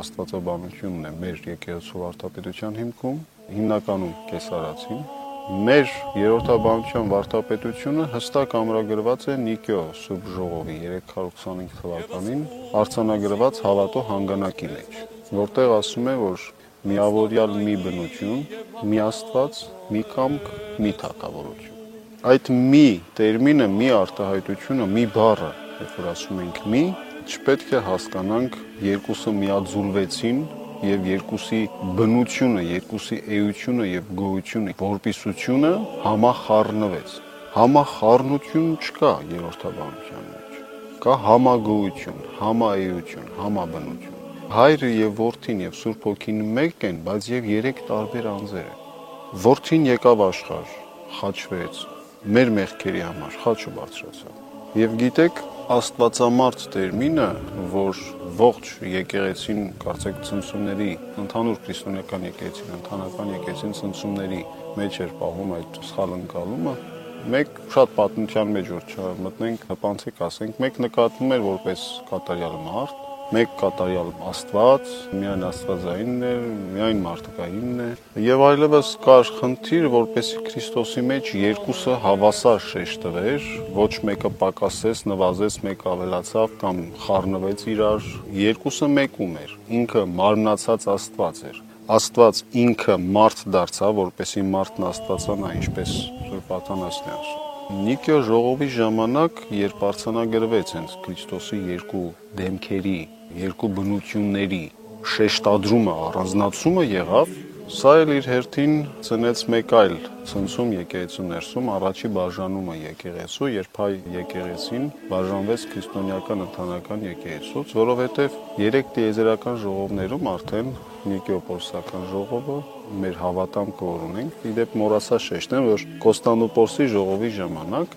աստվածաբանությունն է մեր եկեղեցու վարդապետության հիմքում, հիմնականում կեսարացին։ Մեր երրորդաբանության վարդապետությունը հստակ ամրագրված է Նիկեո Սուրբ Ժողովի 325 թվականին արձանագրված հավատո հանգանակի մեջ, որտեղ ասում է, որ միավորյալ մի բնություն, մի Աստված, մի կամք, մի թագավորություն։ Այդ մի տերմինը, մի արտահայտությունը, մի բառը, երբ որ ասում ենք մի, չպետք է հասկանանք երկուսը միաձուլվեցին եւ երկուսի բնությունը, երկուսի էությունը եւ գոյությունը, որպիսությունը համախառնվեց։ Համախառնություն չկա երրորդաբանության մեջ։ Կա համագոյություն, համաէություն, համաբնություն։ Հայրը եւ որդին եւ Սուրբ Հոգին մեկ են, բայց եւ երեք տարբեր անձեր են։ Որդին եկավ աշխարհ, խաչվեց, մեր մեղքերի համար խաչը բարձրացավ։ Եվ գիտեք, աստվածամարդ տերմինը, որ ողջ եկեղեցին, կարծեք ցնցումների, ընդհանուր քրիստոնեական եկեղեցին, ընդհանրական եկեղեցին ցնցումների մեջ էր պահում այդ սխալ ընկալումը, մեկ շատ պատմության մեջ որ չմտնենք, հպանցիկ ասենք, մեկ նկատվում էր որպես կատարյալ մարդ, մեկ կատարյալ Աստված, միայն Աստվածայինն է, միայն մարդկայինն է, եւ այլևս կար խնդիր, որպեսզի Քրիստոսի մեջ երկուսը հավասար շեշտվեր, ոչ մեկը պակասեց, նվազեց, մեկը ավելացավ կամ խառնվեց իրար, երկուսը մեկում էր, ինքը մարմնացած Աստված էր։ Աստված ինքը մարդ դարձավ, որպեսզի մարդն Աստվածանա, ինչպես Սուրբ Աթանասն է ասում։ Նիկեո ժողովի ժամանակ, երբ արձանագրվեց հենց Քրիստոսի երկու դեմքերի, երկու բնությունների շեշտադրումը, առանձնացումը եղավ, սա էլ իր հերթին ծնեց մեկ այլ ցնցում եկեղեցու ներսում, առաջի բաժանումը եկեղեցու, երբ հայ եկեղեցին բաժանվեց քրիստոնեական ընդհանրական եկեղեցուց, որովհետև երեք տիեզերական ժողովներում արդեն Նիկեոպոլսական ժողովը մեր հավատամքը որ ունենք, իդեպ մոռացա շեշտեմ, որ Կոստանդնուպոլսի ժողովի ժամանակ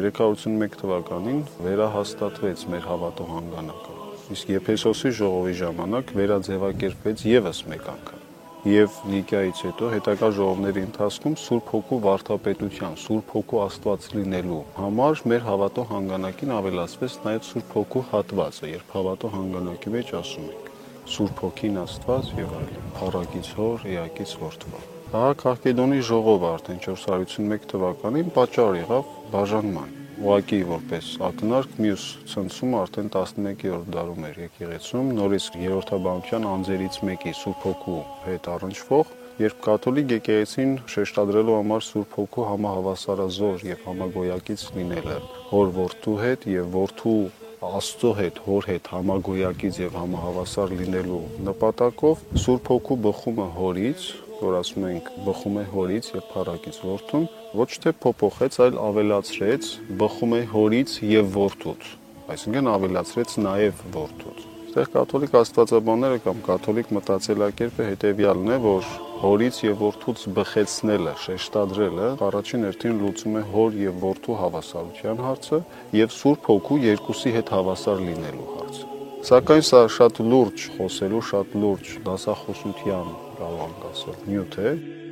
381 թվականին վերահաստատվեց մեր հավատո հանգանակը։ Իսկ Եփեսոսի ժողովի ժամանակ վերաձևակերպվեց եւս մեկ անգամ։ Եվ Նիկեայից հետո հետագա ժողովների ընթացքում Սուրբ Հոգու վարդապետության, Սուրբ Հոգու Աստված լինելու համար մեր հավատո հանգանակին ավելացվեց նաև Սուրբ Հոգու հատվածը, երբ հավատո հանգանակի մեջ ասում ենք Սուրբ Հոգին Աստված եւ այլն, Փառագից Հոր, Էակից Որդվա։ Ահա Քաղկեդոնի ժողովը արդեն 451 թվականին պատճառ եղավ բաժանման։ Ուղղակի որպես ակնարկ մյուս ցնցումը արդեն 11-րդ դարում էր եկեղեցում, նորից երրորդաբանության անձերից մեկի Սուրբ Հոգու հետ առնչվող, երբ կաթոլիկ եկեղեցին շեշտադրելու համար Սուրբ Հոգու համահավասարազոր եւ համագոյակից լինելը, հոր որդու հետ եւ որդու Աստծո հետ, հոր հետ համագոյակից եւ համահավասար լինելու նպատակով Սուրբ Հոգու բխումը հորից, որ ասում ենք բխում է հորից եւ փառակից որդուն, ոչ թե փոփոխեց, այլ ավելացրեց բխում է հորից եւ որդուց, այսինքն ավելացրեց նաեւ որդուց։ Այստեղ կաթոլիկ աստվածաբանները կամ կաթոլիկ մտածելակերպը հետեւյալն է, որ հորից եւ որդուց բխեցնելը, շեշտադրելը առաջին հերթին լուծում է հոր եւ որդու հավասարության հարցը եւ Սուրբ Հոգու երկուսի հետ հավասար լինելու հարցը։ Սակայն սա շատ լուրջ խոսելու, շատ լուրջ դասախոսության կարող ենք ասել նյութ է,